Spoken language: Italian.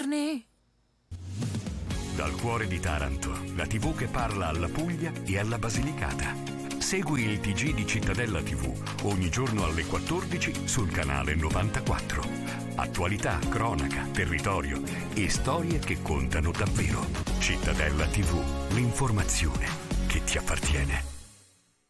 giorni. Dal cuore di Taranto, la TV che parla alla Puglia e alla Basilicata. Segui il TG di Cittadella TV ogni giorno alle 14 sul canale 94. Attualità, cronaca, territorio e storie che contano davvero. Cittadella TV, l'informazione che ti appartiene.